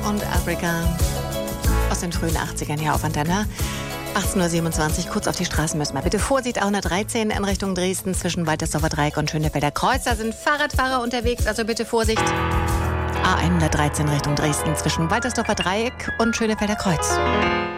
und Afrika aus den frühen 80ern hier auf Antenne. 18.27 Uhr, kurz auf die Straßen müssen wir. Bitte Vorsicht, A113 in Richtung Dresden zwischen Waltersdorfer Dreieck und Schönefelder Kreuz. Da sind Fahrradfahrer unterwegs, also bitte Vorsicht. A113 Richtung Dresden zwischen Waltersdorfer Dreieck und Schönefelder Kreuz.